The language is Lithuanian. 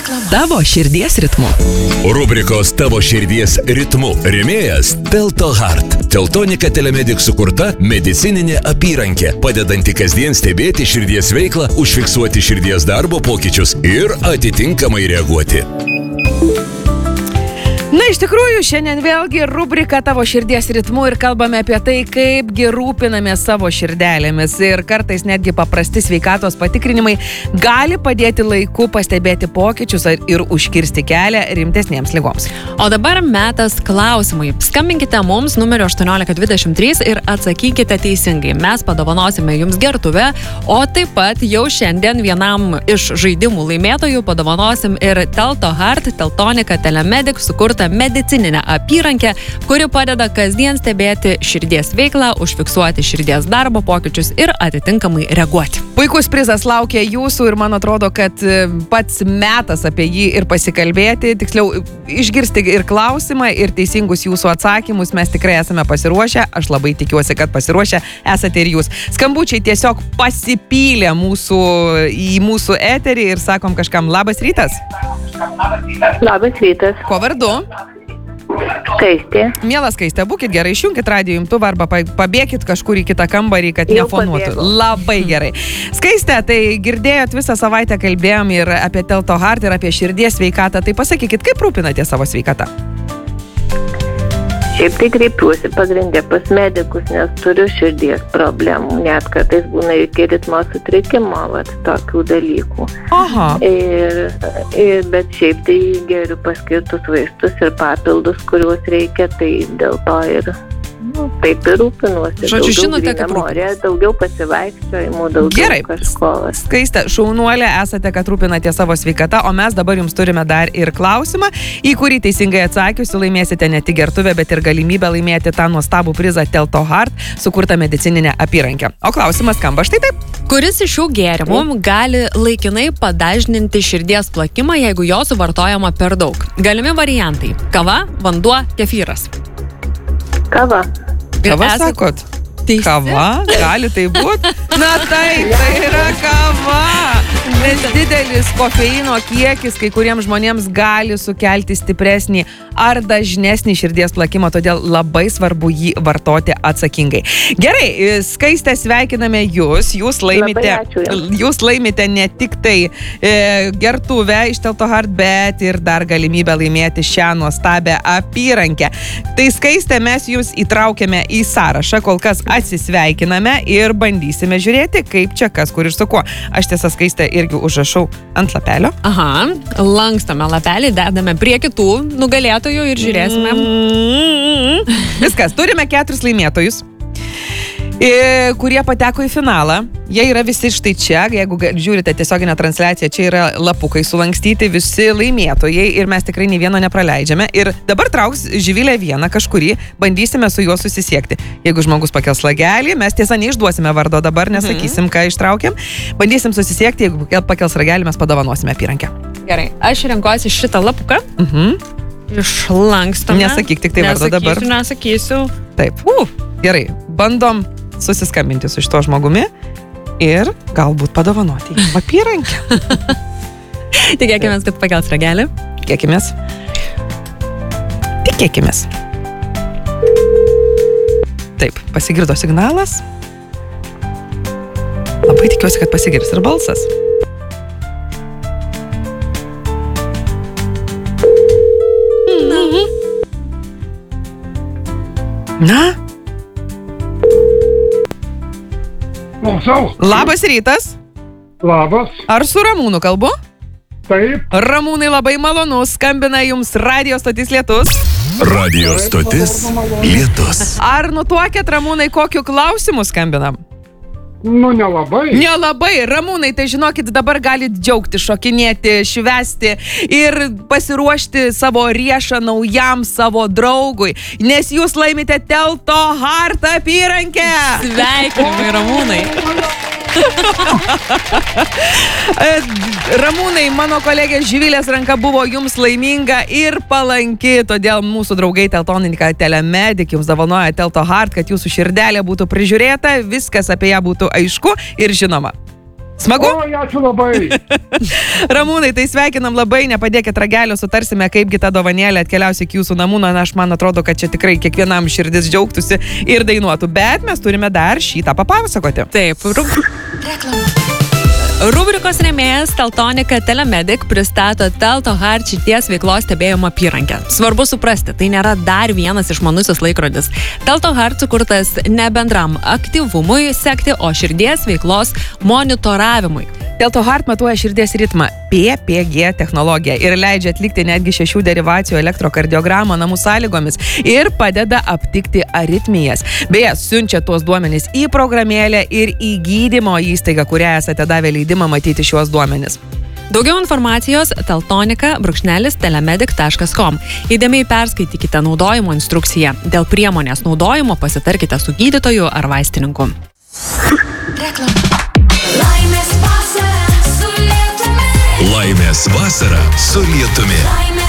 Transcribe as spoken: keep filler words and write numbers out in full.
Tavo širdies ritmu. Rubrikos Tavo širdies ritmu rėmėjas Telto Heart. Teltonika Telemedic sukurta medicininė apyrankė, padedanti kasdien stebėti širdies veiklą, užfiksuoti širdies darbo pokyčius ir atitinkamai reaguoti. Na, iš tikrųjų, šiandien vėlgi rubrika Tavo širdies ritmu ir kalbame apie tai, kaipgi rūpiname savo širdelėmis. Ir kartais netgi paprasti sveikatos patikrinimai gali padėti laiku pastebėti pokyčius ir užkirsti kelią rimtesniems ligoms. O dabar metas klausimui. Skambinkite mums numeriu aštuoniolika dvidešimt trys ir atsakykite teisingai. Mes padovanosime jums gertuvę, o taip pat jau šiandien vienam iš žaidimų laimėtojų padovanosim ir Telto Heart, Teltonika Telemedic sukurtą medicininę apyrankę, kuri padeda kasdien stebėti širdies veiklą, užfiksuoti širdies darbo pokyčius ir atitinkamai reaguoti. Puikus prizas laukia jūsų ir man atrodo, kad pats metas apie jį ir pasikalbėti, tiksliau išgirsti ir klausimą, ir teisingus jūsų atsakymus. Mes tikrai esame pasiruošę, aš labai tikiuosi, kad pasiruošę esate ir jūs. Skambučiai tiesiog pasipylė mūsų, į mūsų eterį ir sakom kažkam labas rytas. Labas rytas. Ko vardu? Skaistė. Mielas Skaistė, būkit gerai, išjunkit radijo imtuvą arba pabėkit kažkur į kitą kambarį, kad Jau nefonuotų. pabėgau. Labai gerai. Skaistė, tai girdėjot visą savaitę kalbėjom ir apie Telto Heart ir apie širdies sveikatą. Tai pasakykit, kaip rūpinate savo sveikatą? Šiaip tai kreipiuosi pagrindę pas medikus, nes turiu širdies problemų. Net kartais būna iki ritmo sutrikimo, vat, tokių dalykų. Aha. Ir, ir, bet šiaip tai geriu paskirtus vaistus ir papildus, kuriuos reikia, tai dėl to ir nu, taip ir rūpinuosi. Žodžiu, daugiau žinote, kaip gryno ore, daugiau pasivaikščiojimų, daugiau Gerai. kažko. Skaistė, šaunuolė esate, kad rūpinate savo sveikatą, o mes dabar jums turime dar ir klausimą, į kurį teisingai atsakiusi laimėsite ne tik gertuvę, bet ir galimybę laimėti tą nuostabų prizą Telto Heart, sukurtą medicininę apyrankę. O klausimas skamba štai taip. Kuris iš šių gėrimų gali laikinai padažninti širdies plakimą, jeigu jo suvartojama per daug? Galimi variantai. Kava, vanduo, kefyras. Kava. Kava esat sakot? teisi? Kava? Gali tai būti? Na taip, tai yra kava. Nes didelis kofeino kiekis kai kuriems žmonėms gali sukelti stipresnį ar dažnesnį širdies plakimą, todėl labai svarbu jį vartoti atsakingai. Gerai, Skaistė, sveikiname jūs. Jūs laimite, Labai ačiū jums. jūs laimite ne tik tai e, gertuvę iš Telto Heart, bet ir dar galimybę laimėti šią nuostabę apyrankę. Tai Skaistė, mes jūs įtraukėme į sąrašą, kol kas atsisveikiname ir bandysime žiūrėti, kaip čia kas, kur ir su kuo. Aš tiesa, Skaistė, irgi užrašau ant lapelio. Aha, lankstame lapelį, dedame prie kitų nugalėtojų ir žiūrėsime. Mm. Viskas, turime keturis laimėtojus, e, kurie pateko į finalą. Jie yra visi štai čia, jeigu ga- žiūrite tiesioginę transliaciją, čia yra lapukai sulankstyti, visi laimėtojai ir mes tikrai nei vieno nepraleidžiame. Ir dabar trauks Živilė vieną kažkurį, bandysime su juo susisiekti. Jeigu žmogus pakels ragelį, mes tiesa neišduosime vardo dabar, nesakysim, ką ištraukėm. Bandysim susisiekti, jeigu pakels ragelį, mes padovanosime apyrankę. Gerai, aš renkuosi šitą lapuką. Mhm. Išlankstame. Nesakyk tik tai vardo dabar. Nesakysiu, nesakysiu. Taip. Uh, gerai, bandom susiskambinti su šito žmogumi ir galbūt padovanoti jį apyrankę. Tikėkime, kad pakels ragelį. Tikėkimės. Tikėkimės. Taip, pasigirdo signalas. Labai tikiuosi, kad pasigirs ir balsas. Na, Klausau. labas rytas. Labas. Ar su Ramūnu kalbu? Taip. Ramūnai, labai malonu, skambina jums radio stotis Lietus. Radio stotis Lietus. Ar nutuokėt, Ramūnai, kokiu klausimu skambinam? Nu, nelabai. Nelabai, Ramūnai, tai žinokit, dabar galit džiaugti, šokinėti, švęsti ir pasiruošti savo riešą naujam savo draugui, nes jūs laimite Telto Heart apyrankę. Sveikinimai, Ramūnai. Ramūnai, mano kolegė Živilės ranka buvo jums laiminga ir palanki, todėl mūsų draugai Teltonika Telemedic jums dovanoja Telto Heart, kad jūsų širdelė būtų prižiūrėta, viskas apie ją būtų aišku ir žinoma. Smagu? O, ačiū labai. Ramūnai, tai sveikinam labai, nepadėkit ragelio, sutarsime, kaipgi ta dovanėlė atkeliausi iki jūsų namų, na, aš man atrodo, kad čia tikrai kiekvienam širdis džiaugtųsi ir dainuotų, bet mes turime dar šitą papasakoti. Taip, rub... Rubrikos rėmėjas Teltonika Telemedic pristato Telto Heart širdies veiklos stebėjimo apyrankę. Svarbu suprasti, tai nėra dar vienas išmanusis laikrodis. Telto Heart sukurtas ne bendram aktyvumui sekti, o širdies veiklos monitoravimui. Telto Heart matuoja širdies ritmą P P G technologija ir leidžia atlikti netgi šešių derivacijų elektrokardiogramą namų sąlygomis ir padeda aptikti aritmijas. Beje, siunčia tuos duomenys į programėlę ir į gydymo įstaigą, kurią esate davę leidimą matyti šiuos duomenys. Daugiau informacijos teltonika brūkšnelis telemedic taškas com. Įdėmiai perskaitykite naudojimo instrukciją. Dėl priemonės naudojimo pasitarkite su gydytoju ar vaistininku. Laimės vasara su lietumi.